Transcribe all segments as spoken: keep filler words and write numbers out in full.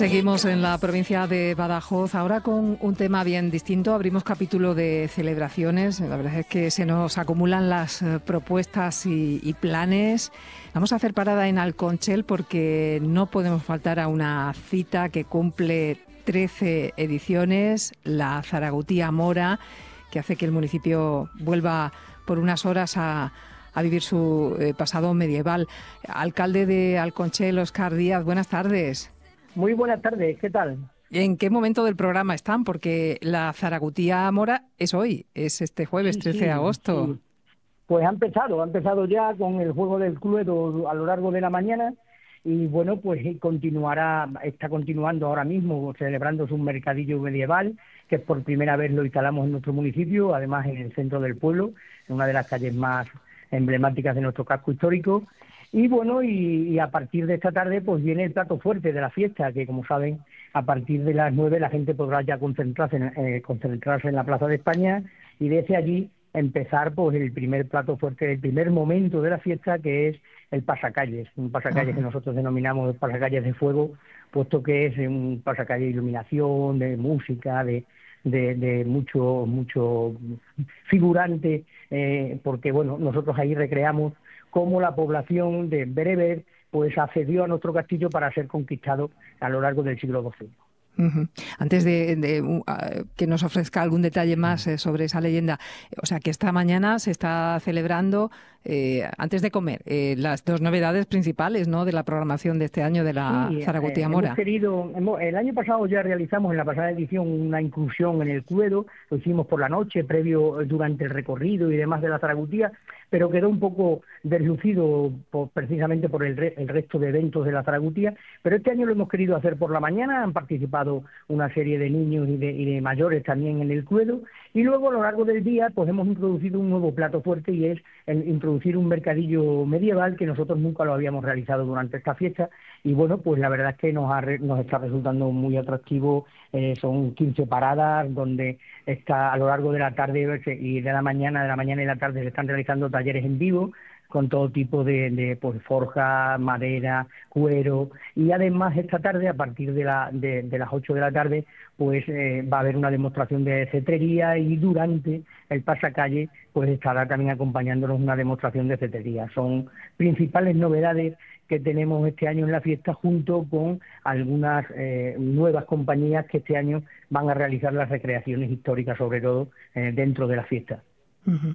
Seguimos en la provincia de Badajoz, ahora con un tema bien distinto. Abrimos capítulo de celebraciones. La verdad es que se nos acumulan las eh, propuestas y, y planes. Vamos a hacer parada en Alconchel porque no podemos faltar a una cita que cumple trece ediciones, la Zaragutía Mora, que hace que el municipio vuelva por unas horas a, a vivir su eh, pasado medieval. Alcalde de Alconchel, Óscar Díaz, buenas tardes. Muy buenas tardes, ¿qué tal? ¿En qué momento del programa están? Porque la Zaragutía Mora es hoy, es este jueves Sí, trece de sí, agosto. sí. Pues ha empezado, ha empezado ya con el juego del Cluedo a lo largo de la mañana y bueno, pues continuará, está continuando ahora mismo celebrándose un mercadillo medieval que por primera vez lo instalamos en nuestro municipio, además en el centro del pueblo, en una de las calles más emblemáticas de nuestro casco histórico. Y bueno, y, y a partir de esta tarde pues viene el plato fuerte de la fiesta, que como saben, a partir de las nueve la gente podrá ya concentrarse en, eh, concentrarse en la Plaza de España y desde allí empezar pues el primer plato fuerte, el primer momento de la fiesta, que es el pasacalles, un pasacalles que nosotros denominamos pasacalles de fuego, puesto que es un pasacalles de iluminación, de música, de de, de mucho mucho figurante, eh, porque bueno, nosotros ahí recreamos cómo la población de Bereber pues accedió a nuestro castillo para ser conquistado a lo largo del siglo doce. Uh-huh. Antes de, de uh, que nos ofrezca algún detalle más eh, sobre esa leyenda, o sea que esta mañana se está celebrando, eh, antes de comer, eh, las dos novedades principales, ¿no?, de la programación de este año de la Sí, Zaragutía eh, Mora. hemos querido, hemos, el año pasado ya realizamos en la pasada edición una incursión en el Cluedo, lo hicimos por la noche, previo, durante el recorrido y demás de la Zaragutía, pero quedó un poco deslucido por, precisamente por el, re, el resto de eventos de la Zaragutía, pero este año lo hemos querido hacer por la mañana, han participado una serie de niños y de, y de mayores también en el Cluedo, y luego a lo largo del día pues hemos introducido un nuevo plato fuerte y es el introducir un mercadillo medieval que nosotros nunca lo habíamos realizado durante esta fiesta, y bueno, pues la verdad es que nos, ha, nos está resultando muy atractivo. Eh, son quince paradas donde está a lo largo de la tarde y de la mañana, de la mañana y la tarde se están realizando talleres en vivo con todo tipo de, de pues, forja, madera, cuero, y además esta tarde, a partir de, la, de, de las ocho de la tarde, pues eh, va a haber una demostración de cetrería y durante el pasacalle pues estará también acompañándonos una demostración de cetrería. Son principales novedades que tenemos este año en la fiesta, junto con algunas eh, nuevas compañías que este año van a realizar las recreaciones históricas, sobre todo eh, dentro de la fiesta. Uh-huh.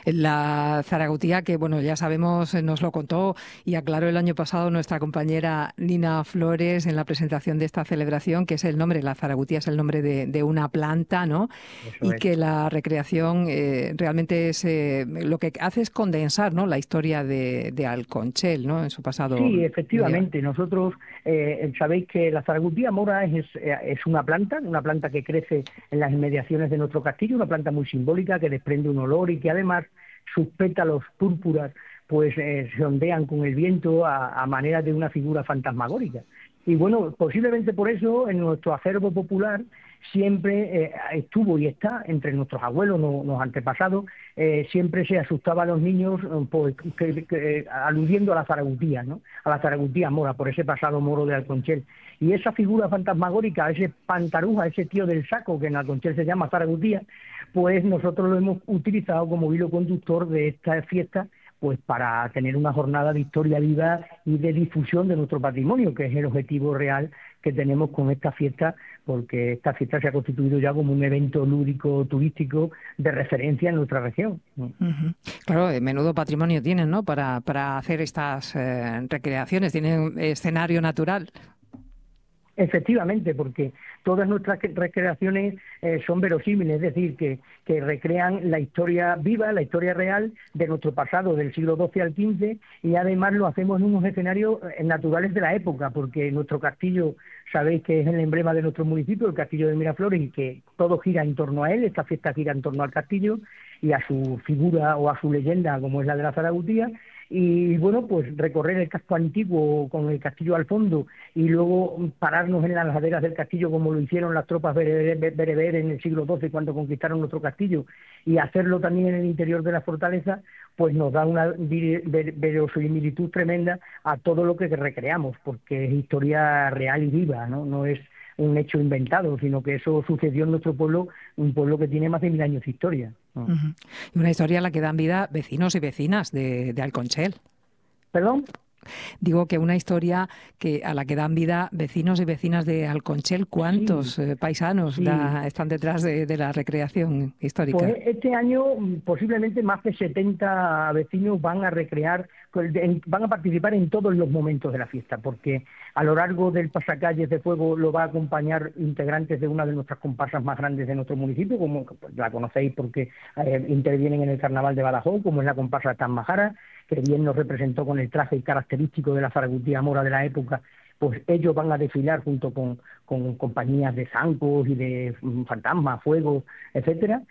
La Zaragutía, que bueno, ya sabemos, nos lo contó y aclaró el año pasado nuestra compañera Nina Flores en la presentación de esta celebración, que es el nombre, la Zaragutía es el nombre de, de una planta, ¿no? Eso Y es. que la recreación eh, realmente es eh, lo que hace es condensar, ¿no?, la historia de, de Alconchel, ¿no?, en su pasado Sí, medieval. efectivamente. Nosotros eh, sabéis que la Zaragutía Mora es, es una planta, una planta que crece en las inmediaciones de nuestro castillo, una planta muy simbólica que desprende un olor y que además sus pétalos púrpuras pues eh, se ondean con el viento a, a manera de una figura fantasmagórica. Y bueno, posiblemente por eso en nuestro acervo popular siempre eh, estuvo y está entre nuestros abuelos, no, los antepasados, eh, siempre se asustaba a los niños pues, que, que, aludiendo a la Zaragutía, ¿no?, a la Zaragutía Mora, por ese pasado moro de Alconchel. Y esa figura fantasmagórica, ese pantaruja, ese tío del saco, que en Alconchel se llama Zaragutía, pues nosotros lo hemos utilizado como hilo conductor de esta fiesta, pues para tener una jornada de historia viva y de difusión de nuestro patrimonio, que es el objetivo real que tenemos con esta fiesta, porque esta fiesta se ha constituido ya como un evento lúdico turístico de referencia en nuestra región. Uh-huh. Claro, menudo patrimonio tienen, ¿no?, para, para hacer estas eh, recreaciones, tienen escenario natural. Efectivamente, porque todas nuestras recreaciones eh, son verosímiles, es decir, que, que recrean la historia viva, la historia real de nuestro pasado, del siglo doce al quince, y además lo hacemos en unos escenarios naturales de la época, porque nuestro castillo, sabéis que es el emblema de nuestro municipio, el castillo de Miraflores, y que todo gira en torno a él, esta fiesta gira en torno al castillo y a su figura o a su leyenda, como es la de la Zaragutía. y bueno, pues recorrer el casco antiguo con el castillo al fondo y luego pararnos en las laderas del castillo como lo hicieron las tropas bereberes en el siglo doce cuando conquistaron nuestro castillo, y hacerlo también en el interior de la fortaleza, pues nos da una verosimilitud tremenda a todo lo que recreamos, porque es historia real y viva, ¿no? No es un hecho inventado, sino que eso sucedió en nuestro pueblo, un pueblo que tiene más de mil años de historia, ¿no? Uh-huh. Y una historia a la que dan vida vecinos y vecinas de, de Alconchel. ¿Perdón? Digo que una historia que a la que dan vida vecinos y vecinas de Alconchel. ¿Cuántos sí, eh, paisanos sí. Da, están detrás de, de la recreación histórica? Pues este año posiblemente más de setenta vecinos van a recrear, van a participar en todos los momentos de la fiesta, porque a lo largo del pasacalles de fuego lo va a acompañar integrantes de una de nuestras comparsas más grandes de nuestro municipio, como pues, la conocéis porque eh, intervienen en el Carnaval de Badajoz, como es la comparsa Tanmajara, que bien nos representó con el traje característico de la zaragutía mora de la época. Pues ellos van a desfilar junto con, con compañías de zancos y de fantasmas, fuegos, etcétera.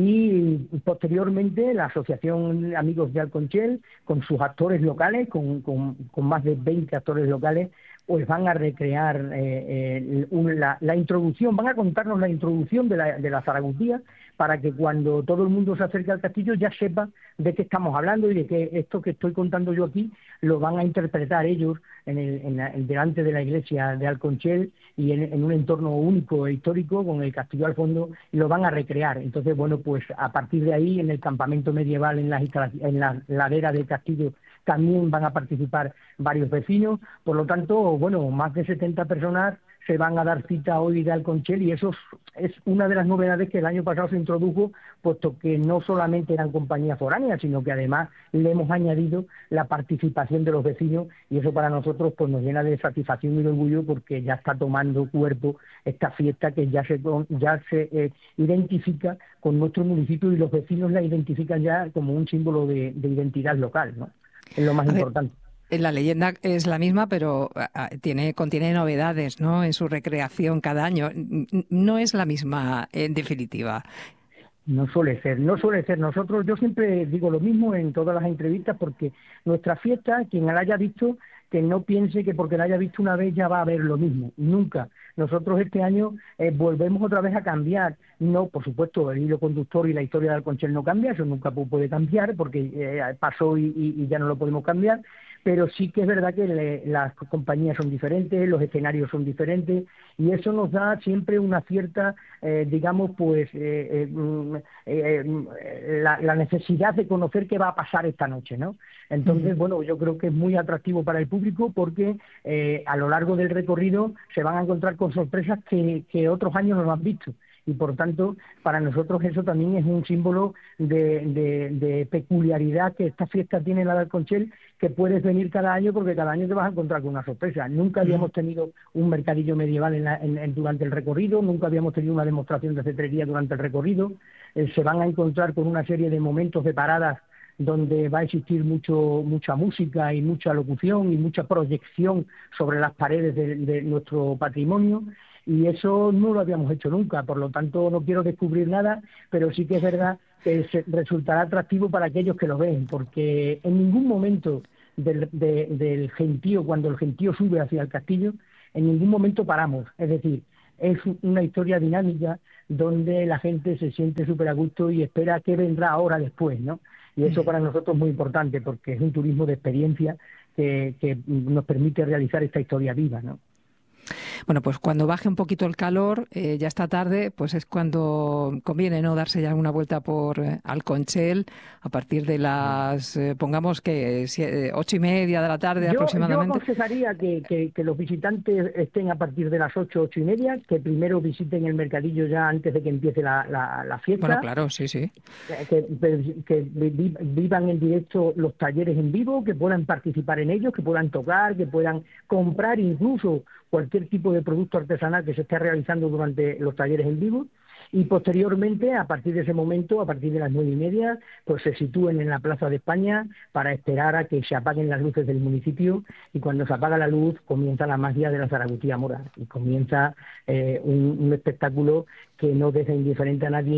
Y posteriormente la Asociación Amigos de Alconchel, con sus actores locales, con, con, con más de veinte actores locales, pues van a recrear eh, eh, un, la, la introducción, van a contarnos la introducción de la, de la zaragutía, para que cuando todo el mundo se acerque al castillo ya sepa de qué estamos hablando y de que esto que estoy contando yo aquí lo van a interpretar ellos en el, en la, en delante de la iglesia de Alconchel y en, en un entorno único e histórico con el castillo al fondo, y lo van a recrear. Entonces, bueno, pues a partir de ahí en el campamento medieval, en las en la ladera del castillo, también van a participar varios vecinos. Por lo tanto, bueno, más de setenta personas se van a dar cita hoy de Alconchel, y eso es una de las novedades que el año pasado se introdujo, puesto que no solamente eran compañías foráneas, sino que además le hemos añadido la participación de los vecinos, y eso para nosotros pues nos llena de satisfacción y de orgullo, porque ya está tomando cuerpo esta fiesta que ya se ya se eh, identifica con nuestro municipio, y los vecinos la identifican ya como un símbolo de, de identidad local, ¿no? Es lo más a importante. Ver. La leyenda es la misma, pero tiene, contiene novedades, ¿no?, en su recreación cada año. No es la misma, en definitiva. No suele ser, no suele ser. Nosotros, yo siempre digo lo mismo en todas las entrevistas, porque nuestra fiesta, quien la haya visto, que no piense que porque la haya visto una vez ya va a ver lo mismo. Nunca. Nosotros este año eh, volvemos otra vez a cambiar. No, por supuesto, el hilo conductor y la historia de Alconchel no cambia, eso nunca puede cambiar, porque eh, pasó y, y, y ya no lo podemos cambiar. Pero sí que es verdad que le, las compañías son diferentes, los escenarios son diferentes, y eso nos da siempre una cierta, eh, digamos, pues, eh, eh, eh, la, la necesidad de conocer qué va a pasar esta noche, ¿no? Entonces, bueno, yo creo que es muy atractivo para el público, porque eh, a lo largo del recorrido se van a encontrar con sorpresas que, que otros años no han visto. Y por tanto, para nosotros eso también es un símbolo de, de, de peculiaridad que esta fiesta tiene, la de Alconchel, que puedes venir cada año porque cada año te vas a encontrar con una sorpresa. Nunca habíamos tenido un mercadillo medieval en la, en, en, durante el recorrido, nunca habíamos tenido una demostración de cetrería durante el recorrido. Eh, se van a encontrar con una serie de momentos de paradas donde va a existir mucho mucha música y mucha locución y mucha proyección sobre las paredes de, de nuestro patrimonio. Y eso no lo habíamos hecho nunca, por lo tanto no quiero descubrir nada, pero sí que es verdad que se, resultará atractivo para aquellos que lo ven, porque en ningún momento del, de, del gentío, cuando el gentío sube hacia el castillo, en ningún momento paramos. Es decir, es una historia dinámica donde la gente se siente súper a gusto y espera qué vendrá ahora después, ¿no? Y eso para nosotros es muy importante, porque es un turismo de experiencia que, que nos permite realizar esta historia viva, ¿no? Bueno, pues cuando baje un poquito el calor, eh, ya esta tarde, pues es cuando conviene, ¿no?, darse ya una vuelta por eh, Alconchel a partir de las, eh, pongamos que siete, ocho y media de la tarde yo, aproximadamente. Yo aconsejaría que, que, que los visitantes estén a partir de las ocho, ocho y media, que primero visiten el mercadillo ya antes de que empiece la, la, la fiesta. Bueno, claro, sí, sí. Que, que vivan en directo los talleres en vivo, que puedan participar en ellos, que puedan tocar, que puedan comprar incluso cualquier tipo de producto artesanal que se esté realizando durante los talleres en vivo, y posteriormente, a partir de ese momento, a partir de las nueve y media, pues se sitúen en la Plaza de España para esperar a que se apaguen las luces del municipio, y cuando se apaga la luz comienza la magia de la zaragutía mora, y comienza eh, un, un espectáculo que no deja indiferente a nadie,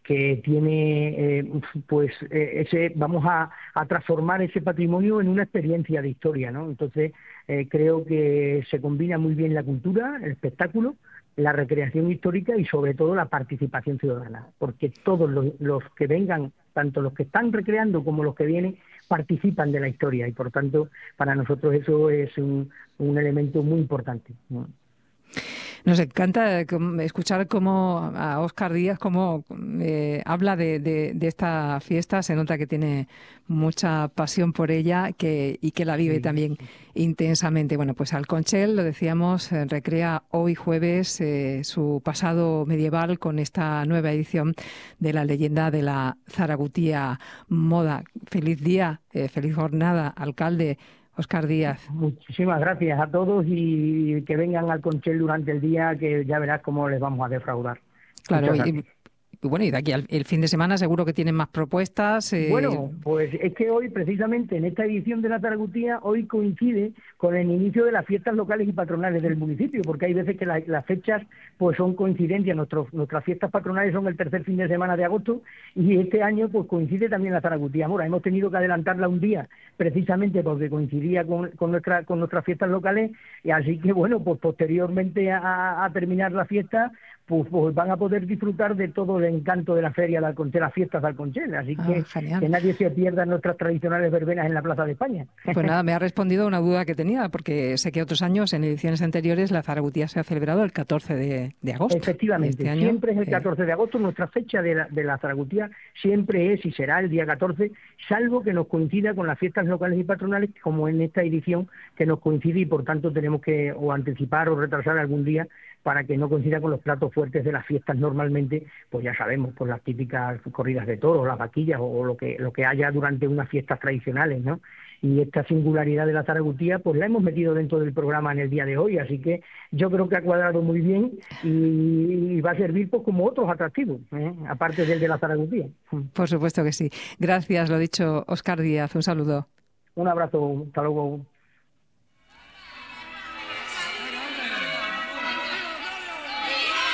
que tiene, eh, pues, eh, ese, vamos a, a transformar ese patrimonio en una experiencia de historia, ¿no? Entonces, eh, creo que se combina muy bien la cultura, el espectáculo, la recreación histórica y sobre todo la participación ciudadana, porque todos los, los que vengan, tanto los que están recreando como los que vienen, participan de la historia y por tanto para nosotros eso es un, un elemento muy importante, ¿no? Nos encanta escuchar cómo a Óscar Díaz cómo eh, habla de, de, de esta fiesta. Se nota que tiene mucha pasión por ella que, y que la vive Sí. también intensamente. Bueno, pues Alconchel, lo decíamos, eh, recrea hoy jueves eh, su pasado medieval con esta nueva edición de la leyenda de la Zaragutía Moda. Feliz día, eh, feliz jornada, alcalde Óscar Díaz. Muchísimas gracias a todos y que vengan al Conchel durante el día, que ya verás cómo les vamos a defraudar. Claro, y, y bueno, y de aquí al el fin de semana seguro que tienen más propuestas. Eh... Bueno, pues es que hoy, precisamente, en esta edición de la Zaragutía, hoy coincide con el inicio de las fiestas locales y patronales del municipio, porque hay veces que la, las fechas pues son coincidencias. Nuestros, nuestras fiestas patronales son el tercer fin de semana de agosto y este año pues coincide también la Zaragutía Mora. Hemos tenido que adelantarla un día, precisamente porque coincidía con, con, nuestra, con nuestras fiestas locales, y así que bueno, pues posteriormente a, a terminar la fiesta, Pues, pues van a poder disfrutar de todo el encanto de la feria de Alconchel, las fiestas de Alconchel, así ah, que genial. que nadie se pierda nuestras tradicionales verbenas en la Plaza de España. Pues nada, me ha respondido a una duda que tenía, porque sé que otros años, en ediciones anteriores, la Zaragutía se ha celebrado el catorce de agosto. Efectivamente, este año, siempre es el eh... catorce de agosto, nuestra fecha de la, de la Zaragutía siempre es y será el día catorce, salvo que nos coincida con las fiestas locales y patronales, como en esta edición, que nos coincide y por tanto tenemos que o anticipar o retrasar algún día para que no coincida con los platos fuertes de las fiestas normalmente, pues ya sabemos, pues las típicas corridas de toros, las vaquillas o lo que lo que haya durante unas fiestas tradicionales, ¿no? Y esta singularidad de la Zaragutía, pues la hemos metido dentro del programa en el día de hoy, así que yo creo que ha cuadrado muy bien y, y va a servir pues como otros atractivos, ¿eh? Aparte del de la Zaragutía. Por supuesto que sí. Gracias, lo dicho, Óscar Díaz, un saludo. Un abrazo, hasta luego.